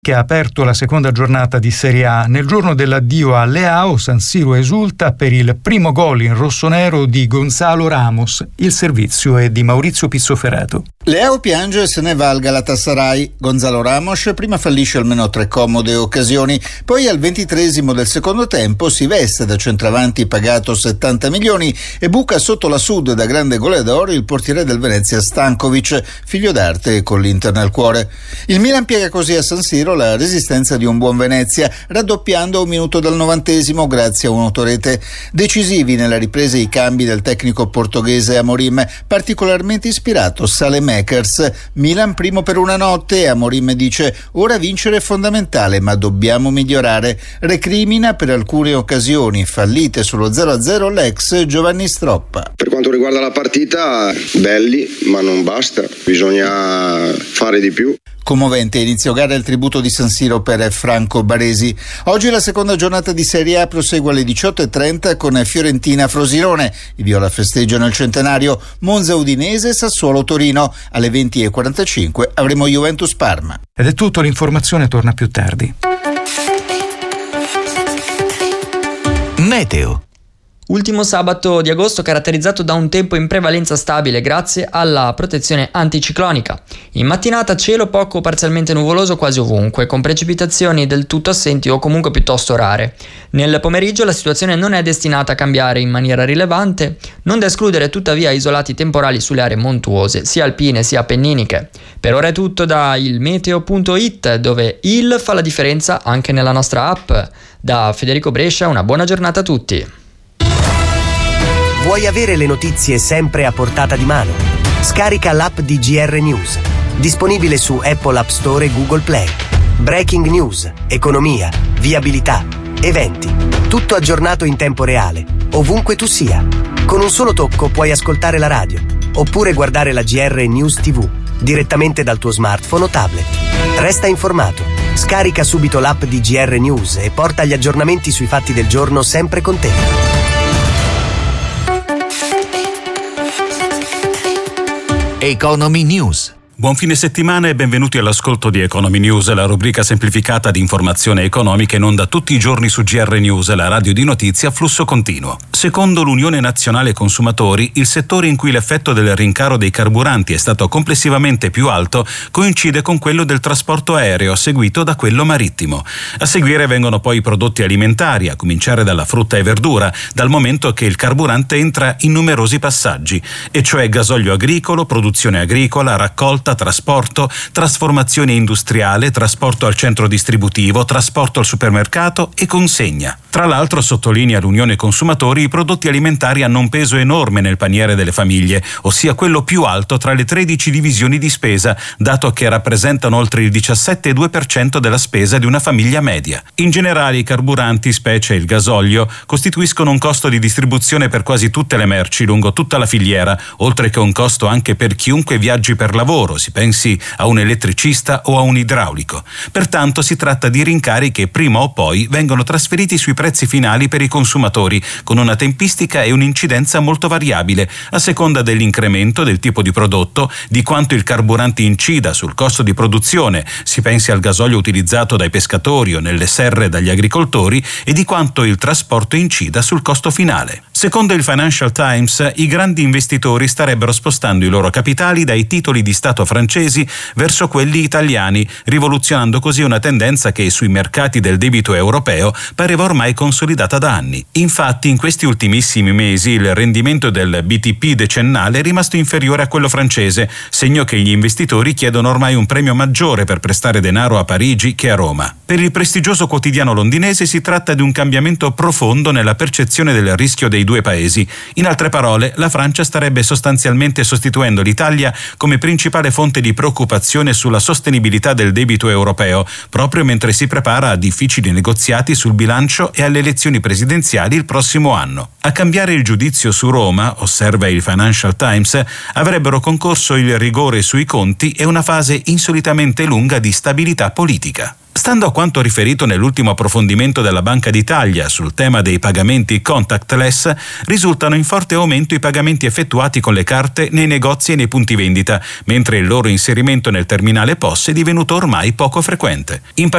che ha aperto la seconda giornata di Serie A. Nel giorno dell'addio a Leao, San Siro esulta per il primo gol in rossonero di Gonzalo Ramos. Il servizio è di Maurizio Pizzoferato. Leao piange e se ne va al Galatasaray. Gonzalo Ramos prima fallisce almeno 3 comode occasioni, poi al 23esimo del secondo tempo si veste da centravanti pagato 70 milioni e buca sotto la Sud da grande goleador il portiere del Venezia Stankovic, figlio d'arte e con l'Inter nel cuore. Il Milan piega così a San Siro la resistenza di un buon Venezia, raddoppiando a un minuto dal 90esimo grazie a un'autorete. Decisivi nella ripresa i cambi del tecnico portoghese Amorim, particolarmente ispirato Saelemaekers. Milan primo per una notte e Amorim dice: ora vincere è fondamentale, ma dobbiamo migliorare. Recrimina per alcune occasioni fallite sullo 0-0 l'ex Giovanni Stroppa. Per quanto riguarda la partita, belli, ma non basta, bisogna fare di più. Commovente inizio gara il tributo di San Siro per Franco Baresi. Oggi la seconda giornata di Serie A prosegue alle 18:30 con Fiorentina-Frosinone. I viola festeggiano il centenario. Monza-Udinese, Sassuolo-Torino. Alle 20:45 avremo Juventus-Parma. Ed è tutto, l'informazione torna più tardi. Meteo. Ultimo sabato di agosto caratterizzato da un tempo in prevalenza stabile grazie alla protezione anticiclonica. In mattinata cielo poco o parzialmente nuvoloso quasi ovunque, con precipitazioni del tutto assenti o comunque piuttosto rare. Nel pomeriggio la situazione non è destinata a cambiare in maniera rilevante, non da escludere tuttavia isolati temporali sulle aree montuose, sia alpine sia appenniniche. Per ora è tutto da ilmeteo.it, dove il fa la differenza anche nella nostra app. Da Federico Brescia una buona giornata a tutti. Vuoi avere le notizie sempre a portata di mano? Scarica l'app di GR News, disponibile su Apple App Store e Google Play. Breaking news, economia, viabilità, eventi, tutto aggiornato in tempo reale, ovunque tu sia. Con un solo tocco puoi ascoltare la radio, oppure guardare la GR News TV, direttamente dal tuo smartphone o tablet. Resta informato, scarica subito l'app di GR News e porta gli aggiornamenti sui fatti del giorno sempre con te. Economy News. Buon fine settimana e benvenuti all'ascolto di Economy News, la rubrica semplificata di informazione economica in onda tutti i giorni su GR News, la radio di notizie a flusso continuo. Secondo l'Unione Nazionale Consumatori, il settore in cui l'effetto del rincaro dei carburanti è stato complessivamente più alto coincide con quello del trasporto aereo, seguito da quello marittimo. A seguire vengono poi i prodotti alimentari, a cominciare dalla frutta e verdura, dal momento che il carburante entra in numerosi passaggi, e cioè gasolio agricolo, produzione agricola, raccolta, trasporto, trasformazione industriale, trasporto al centro distributivo, trasporto al supermercato e consegna. Tra l'altro, sottolinea l'Unione Consumatori, i prodotti alimentari hanno un peso enorme nel paniere delle famiglie, ossia quello più alto tra le 13 divisioni di spesa, dato che rappresentano oltre il 17,2% della spesa di una famiglia media. In generale i carburanti, specie il gasolio, costituiscono un costo di distribuzione per quasi tutte le merci lungo tutta la filiera, oltre che un costo anche per chiunque viaggi per lavoro, si pensi a un elettricista o a un idraulico. Pertanto si tratta di rincari che prima o poi vengono trasferiti sui prezzi finali per i consumatori, con una tempistica e un'incidenza molto variabile, a seconda dell'incremento del tipo di prodotto, di quanto il carburante incida sul costo di produzione, si pensi al gasolio utilizzato dai pescatori o nelle serre dagli agricoltori, e di quanto il trasporto incida sul costo finale. Secondo il Financial Times, i grandi investitori starebbero spostando i loro capitali dai titoli di Stato francesi verso quelli italiani, rivoluzionando così una tendenza che sui mercati del debito europeo pareva ormai consolidata da anni. Infatti, in questi ultimissimi mesi il rendimento del BTP decennale è rimasto inferiore a quello francese, segno che gli investitori chiedono ormai un premio maggiore per prestare denaro a Parigi che a Roma. Per il prestigioso quotidiano londinese si tratta di un cambiamento profondo nella percezione del rischio dei due paesi. In altre parole, la Francia starebbe sostanzialmente sostituendo l'Italia come principale fonte di preoccupazione sulla sostenibilità del debito europeo, proprio mentre si prepara a difficili negoziati sul bilancio e alle elezioni presidenziali il prossimo anno. A cambiare il giudizio su Roma, osserva il Financial Times, avrebbero concorso il rigore sui conti e una fase insolitamente lunga di stabilità politica. Stando a quanto riferito nell'ultimo approfondimento della Banca d'Italia sul tema dei pagamenti contactless, risultano in forte aumento i pagamenti effettuati con le carte nei negozi e nei punti vendita, mentre il loro inserimento nel terminale POS è divenuto ormai poco frequente. In